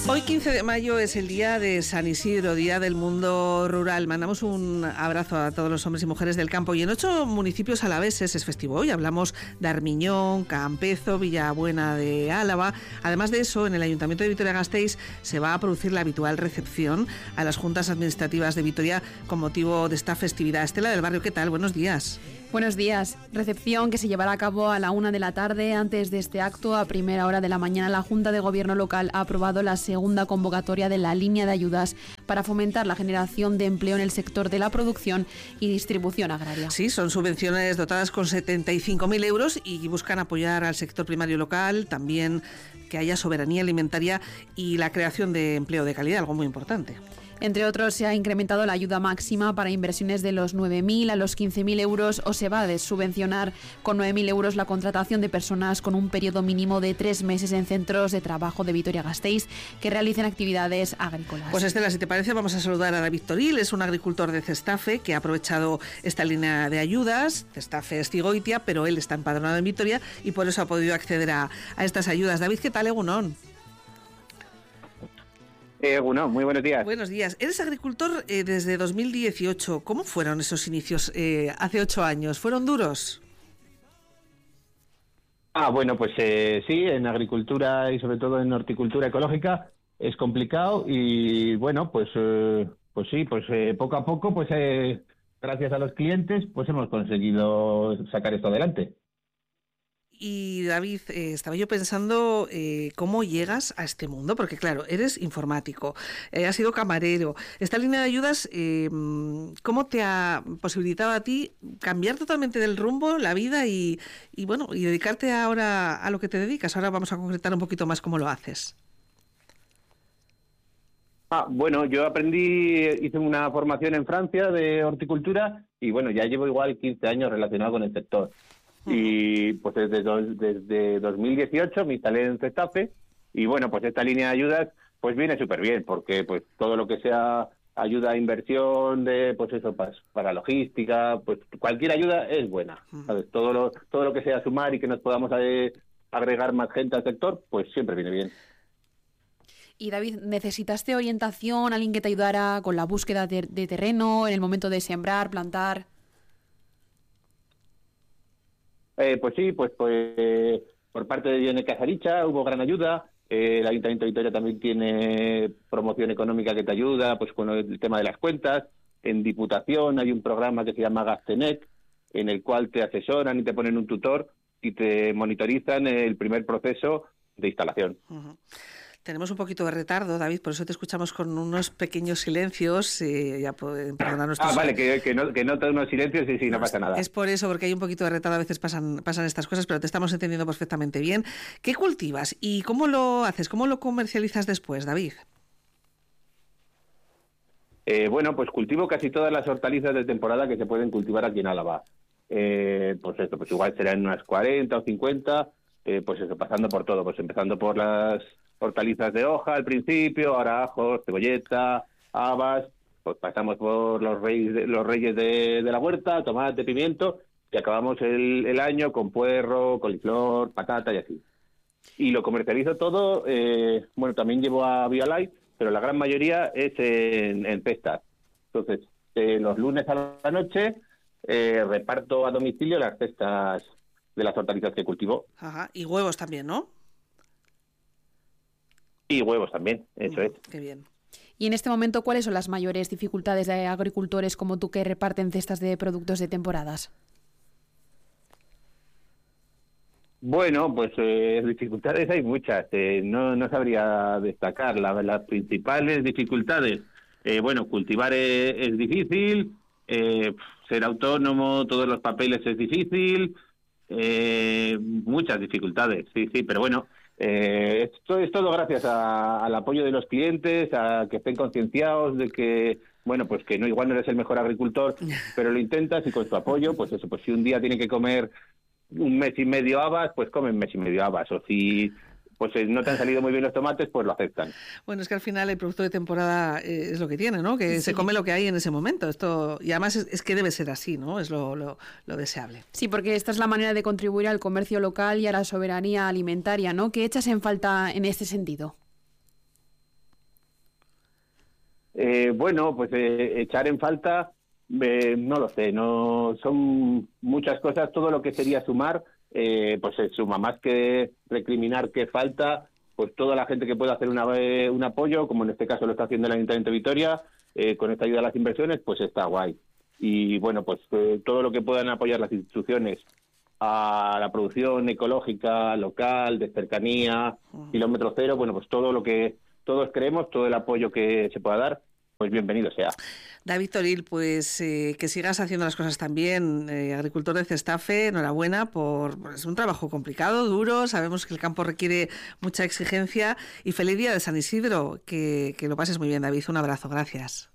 Hoy 15 de mayo es el día de San Isidro, Día del Mundo Rural. Mandamos un abrazo a todos los hombres y mujeres del campo. Y en 8 municipios alaveses es festivo hoy. Hablamos de Armiñón, Campezo, Villabuena de Álava. Además de eso, en el Ayuntamiento de Vitoria-Gasteiz se va a producir la habitual recepción a las juntas administrativas de Vitoria con motivo de esta festividad. Estela del Barrio, ¿qué tal? Buenos días. Buenos días. Recepción que se llevará a cabo a la 1 de la tarde. Antes de este acto, a primera hora de la mañana, la Junta de Gobierno local ha aprobado la segunda convocatoria de la línea de ayudas para fomentar la generación de empleo en el sector de la producción y distribución agraria. Sí, son subvenciones dotadas con 75.000 euros y buscan apoyar al sector primario local, también que haya soberanía alimentaria y la creación de empleo de calidad, algo muy importante. Entre otros, se ha incrementado la ayuda máxima para inversiones de los 9.000 a los 15.000 euros o se va a subvencionar con 9.000 euros la contratación de personas con un periodo mínimo de 3 meses en centros de trabajo de Vitoria-Gasteiz que realicen actividades agrícolas. Pues Estela, si te parece, vamos a saludar a David Toril. Es un agricultor de Cestafe que ha aprovechado esta línea de ayudas. Cestafe es Cigoitia, pero él está empadronado en Vitoria y por eso ha podido acceder a estas ayudas. David, ¿qué tal, Egunon? Egunon, muy buenos días. Buenos días. Eres agricultor desde 2018. ¿Cómo fueron esos inicios hace 8 años? ¿Fueron duros? Bueno, pues sí, en agricultura y sobre todo en horticultura ecológica es complicado y bueno, pues sí, poco a poco, pues gracias a los clientes, pues hemos conseguido sacar esto adelante. Y David, estaba yo pensando cómo llegas a este mundo, porque claro, eres informático, has sido camarero. Esta línea de ayudas, ¿cómo te ha posibilitado a ti cambiar totalmente del rumbo, la vida y dedicarte ahora a lo que te dedicas? Ahora vamos a concretar un poquito más cómo lo haces. Bueno, yo hice una formación en Francia de horticultura y bueno, ya llevo igual 15 años relacionado con el sector. Y pues desde 2018 me instalé en Cestafe y bueno, pues esta línea de ayudas pues viene súper bien porque pues todo lo que sea ayuda a inversión de pues eso para logística, pues cualquier ayuda es buena, ¿sabes? Todo lo que sea sumar y que nos podamos agregar más gente al sector, pues siempre viene bien. Y David, ¿necesitaste orientación, alguien que te ayudara con la búsqueda de terreno en el momento de sembrar, plantar? Pues sí, pues por parte de Dione Casaricha hubo gran ayuda. El Ayuntamiento de Vitoria también tiene promoción económica que te ayuda, pues con el tema de las cuentas. En Diputación hay un programa que se llama Gastenec, en el cual te asesoran y te ponen un tutor y te monitorizan el primer proceso de instalación. Uh-huh. Tenemos un poquito de retardo, David, por eso te escuchamos con unos pequeños silencios. Ya pueden perdonarnos. Vale, que nota unos silencios y sí, no pasa nada. Es por eso, porque hay un poquito de retardo, a veces pasan estas cosas, pero te estamos entendiendo perfectamente bien. ¿Qué cultivas y cómo lo haces? ¿Cómo lo comercializas después, David? Bueno, pues cultivo casi todas las hortalizas de temporada que se pueden cultivar aquí en Álava. Pues esto, pues igual serán unas 40 o 50, pues eso, pasando por todo, pues empezando por las hortalizas de hoja al principio, ahora ajos, cebolleta, habas, pues pasamos por los reyes de la huerta, tomate, pimiento, y acabamos el año con puerro, coliflor, patata y así. Y lo comercializo todo, bueno, también llevo a Violife, pero la gran mayoría es en cestas. Entonces, los lunes a la noche reparto a domicilio las cestas de las hortalizas que cultivo. Ajá, y huevos también, ¿no? Y huevos también, eso es. Qué bien. Y en este momento, ¿cuáles son las mayores dificultades de agricultores como tú que reparten cestas de productos de temporadas? Bueno, pues dificultades hay muchas. No sabría destacar las principales dificultades. Bueno, cultivar es difícil, ser autónomo, todos los papeles es difícil, muchas dificultades, sí, pero bueno. Esto es todo gracias al apoyo de los clientes, a que estén concienciados de que, bueno, pues que no, igual no eres el mejor agricultor, pero lo intentas y con su apoyo, pues eso, pues si un día tienen que comer un mes y medio habas, pues comen un mes y medio habas, o si pues no te han salido muy bien los tomates, pues lo aceptan. Bueno, es que al final el producto de temporada es lo que tiene, ¿no? Que sí, se come lo que hay en ese momento. Esto y además es que debe ser así, ¿no? Es lo deseable. Sí, porque esta es la manera de contribuir al comercio local y a la soberanía alimentaria, ¿no? ¿Qué echas en falta en este sentido? Bueno, pues echar en falta, no lo sé, no son muchas cosas. Todo lo que sería sumar, pues se suma. Más que recriminar que falta, pues toda la gente que pueda hacer un apoyo, como en este caso lo está haciendo el Ayuntamiento de Vitoria, con esta ayuda a las inversiones, pues está guay. Y bueno, pues todo lo que puedan apoyar las instituciones a la producción ecológica, local, de cercanía, kilómetro cero, bueno, pues todo lo que todos queremos, todo el apoyo que se pueda dar, pues bienvenido sea. David Toril, pues que sigas haciendo las cosas tan bien, agricultor de Cestafe, enhorabuena es un trabajo complicado, duro, sabemos que el campo requiere mucha exigencia y feliz día de San Isidro, que lo pases muy bien, David, un abrazo, gracias.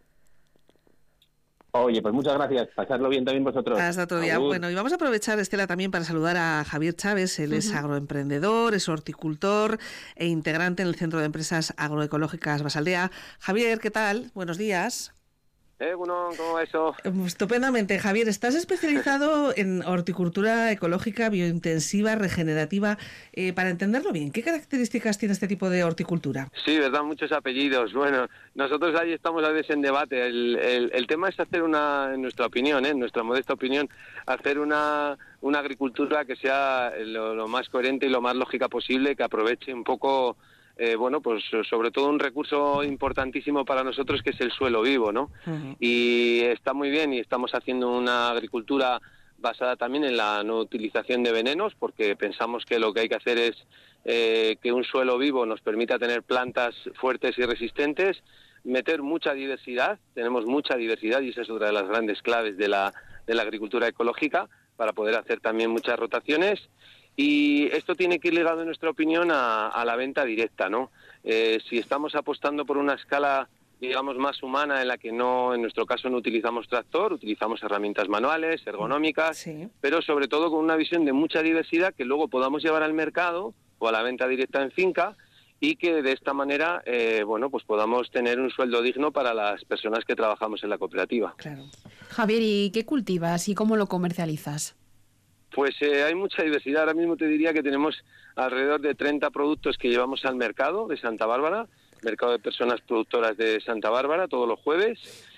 Oye, pues muchas gracias. Pasarlo bien también vosotros. Hasta otro día. Bueno, y vamos a aprovechar, Estela, también para saludar a Javier Chávez. Él es agroemprendedor, es horticultor e integrante en el Centro de Empresas Agroecológicas Basaldea. Javier, ¿qué tal? Buenos días. Bueno, ¿cómo va eso? Estupendamente. Javier, estás especializado en horticultura ecológica, biointensiva, regenerativa. Para entenderlo bien, ¿qué características tiene este tipo de horticultura? Sí, verdad, muchos apellidos. Bueno, nosotros ahí estamos a veces en debate. El tema es hacer en nuestra opinión, en nuestra modesta opinión, hacer una agricultura que sea lo más coherente y lo más lógica posible, que aproveche un poco... bueno, pues sobre todo un recurso importantísimo para nosotros que es el suelo vivo, ¿no? Y está muy bien y estamos haciendo una agricultura basada también en la no utilización de venenos, porque pensamos que lo que hay que hacer es que un suelo vivo nos permita tener plantas fuertes y resistentes, meter mucha diversidad, tenemos mucha diversidad y esa es otra de las grandes claves de la agricultura ecológica, para poder hacer también muchas rotaciones. Y esto tiene que ir ligado, en nuestra opinión, a la venta directa, ¿no? Si estamos apostando por una escala, digamos, más humana, en la que no, en nuestro caso, no utilizamos tractor, utilizamos herramientas manuales, ergonómicas, sí, pero sobre todo con una visión de mucha diversidad que luego podamos llevar al mercado o a la venta directa en finca, y que de esta manera, bueno, pues podamos tener un sueldo digno para las personas que trabajamos en la cooperativa. Claro. Javier, ¿y qué cultivas y cómo lo comercializas? Pues hay mucha diversidad. Ahora mismo te diría que tenemos alrededor de 30 productos que llevamos al mercado de Santa Bárbara, mercado de personas productoras de Santa Bárbara, todos los jueves.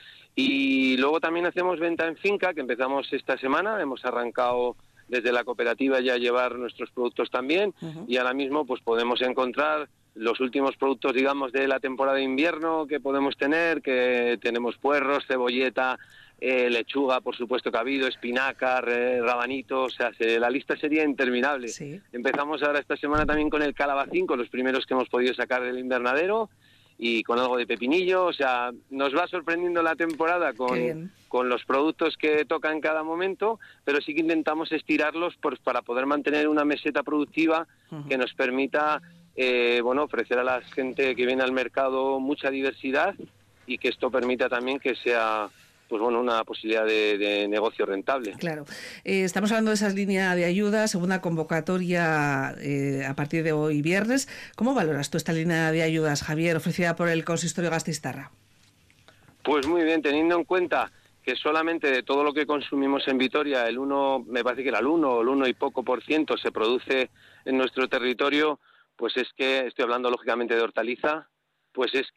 Y luego también hacemos venta en finca, que empezamos esta semana. Hemos arrancado desde la cooperativa ya a llevar nuestros productos también. Y ahora mismo pues podemos encontrar los últimos productos, digamos, de la temporada de invierno que podemos tener, que tenemos puerros, cebolleta, lechuga, por supuesto que ha habido, espinaca, rabanito, o sea, la lista sería interminable. Sí. Empezamos ahora esta semana también con el calabacín, con los primeros que hemos podido sacar del invernadero, y con algo de pepinillo, o sea, nos va sorprendiendo la temporada con los productos que tocan en cada momento, pero sí que intentamos estirarlos para poder mantener una meseta productiva que nos permita, bueno, ofrecer a la gente que viene al mercado mucha diversidad, y que esto permita también que sea, pues bueno, una posibilidad de negocio rentable. Claro. Estamos hablando de esa línea de ayuda, segunda convocatoria a partir de hoy viernes. ¿Cómo valoras tú esta línea de ayudas, Javier, ofrecida por el Consistorio Gasteiztarra? Pues muy bien, teniendo en cuenta que solamente de todo lo que consumimos en Vitoria, me parece que era el 1 y poco por ciento se produce en nuestro territorio, pues es que, estoy hablando lógicamente de hortaliza, pues es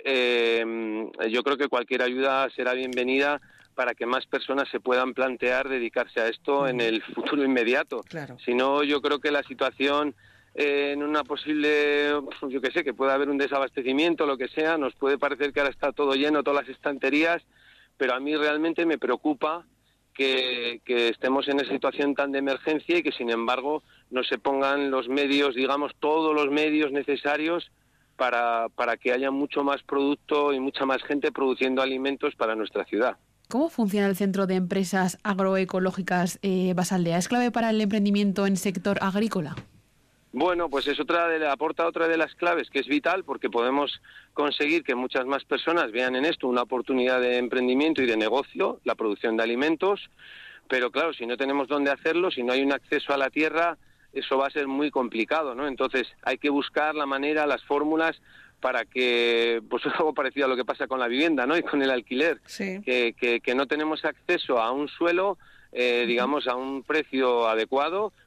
que yo creo que cualquier ayuda será bienvenida para que más personas se puedan plantear dedicarse a esto en el futuro inmediato. Claro. Si no, yo creo que la situación en una posible, yo qué sé, que pueda haber un desabastecimiento, lo que sea, nos puede parecer que ahora está todo lleno, todas las estanterías, pero a mí realmente me preocupa que estemos en esa situación tan de emergencia y que, sin embargo, no se pongan los medios, digamos, todos los medios necesarios para que haya mucho más producto y mucha más gente produciendo alimentos para nuestra ciudad. ¿Cómo funciona el Centro de Empresas Agroecológicas Basaldea? ¿Es clave para el emprendimiento en sector agrícola? Bueno, pues es aporta otra de las claves, que es vital, porque podemos conseguir que muchas más personas vean en esto una oportunidad de emprendimiento y de negocio, la producción de alimentos, pero claro, si no tenemos dónde hacerlo, si no hay un acceso a la tierra, eso va a ser muy complicado, ¿no? Entonces hay que buscar la manera, las fórmulas para que, pues algo parecido a lo que pasa con la vivienda, ¿no? Y con el alquiler, sí, que no tenemos acceso a un suelo, digamos, a un precio adecuado,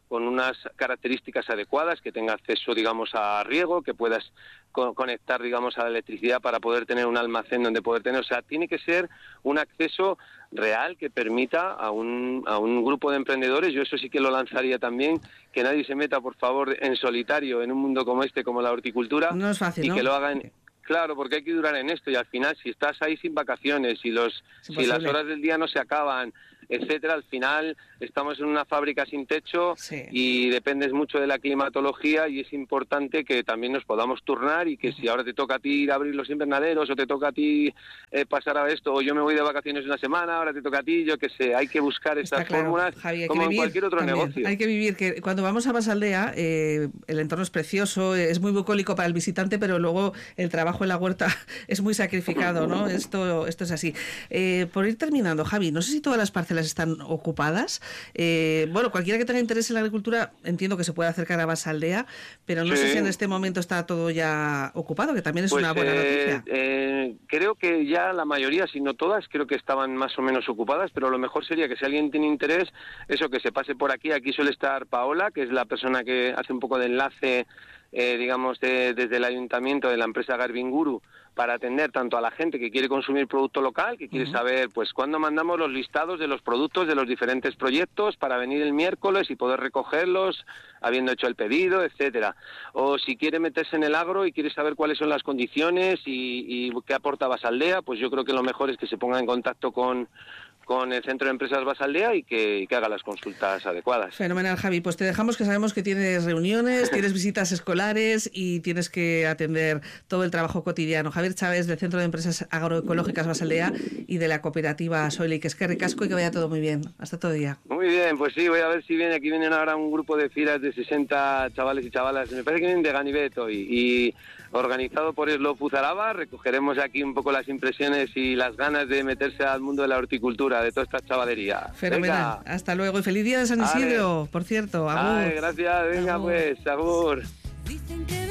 con unas características adecuadas, que tenga acceso, digamos, a riego, que puedas conectar, digamos, a la electricidad para poder tener un almacén donde poder tener. O sea, tiene que ser un acceso real que permita a un grupo de emprendedores, yo eso sí que lo lanzaría también, que nadie se meta, por favor, en solitario en un mundo como este, como la horticultura. No es fácil, y ¿no? Que lo hagan. Claro, porque hay que durar en esto y al final si estás ahí sin vacaciones, si las horas del día no se acaban, etcétera, al final estamos en una fábrica sin techo y dependes mucho de la climatología y es importante que también nos podamos turnar y que si ahora te toca a ti ir a abrir los invernaderos o te toca a ti pasar a esto o yo me voy de vacaciones una semana, ahora te toca a ti, yo qué sé, hay que buscar estas fórmulas, Javi, como en cualquier otro negocio. Hay que vivir, que cuando vamos a Basaldea el entorno es precioso, es muy bucólico para el visitante, pero luego el trabajo en la huerta es muy sacrificado, ¿no? Esto es así. Por ir terminando, Javi, no sé si todas las parcelas están ocupadas. Bueno, cualquiera que tenga interés en la agricultura entiendo que se puede acercar a Basaldea, pero no sé si en este momento está todo ya ocupado, que también es una buena noticia. Creo que ya la mayoría, si no todas, creo que estaban más o menos ocupadas, pero lo mejor sería que si alguien tiene interés, eso, que se pase por aquí. Aquí suele estar Paola, que es la persona que hace un poco de enlace, digamos, desde el ayuntamiento de la empresa Garbinguru, para atender tanto a la gente que quiere consumir producto local, que quiere saber pues cuándo mandamos los listados de los productos de los diferentes proyectos para venir el miércoles y poder recogerlos habiendo hecho el pedido, etcétera. O si quiere meterse en el agro y quiere saber cuáles son las condiciones y qué aporta Basaldea, pues yo creo que lo mejor es que se ponga en contacto con el Centro de Empresas Basaldea y que haga las consultas adecuadas. Fenomenal, Javi. Pues te dejamos, que sabemos que tienes reuniones, tienes visitas escolares y tienes que atender todo el trabajo cotidiano. Javier Chávez, del Centro de Empresas Agroecológicas Basaldea y de la cooperativa Soilic. Es que ricasco y que vaya todo muy bien. Hasta otro día. Muy bien, pues sí, voy a ver si viene. Aquí vienen ahora un grupo de filas de 60 chavales y chavalas. Me parece que vienen de Ganivet hoy y organizado por Eslo Fuzaraba, recogeremos aquí un poco las impresiones y las ganas de meterse al mundo de la horticultura, de toda esta chavalería. Fenomenal. Venga. Hasta luego y feliz día de San Isidro, por cierto. Agur. Gracias, venga agur. Pues, agur.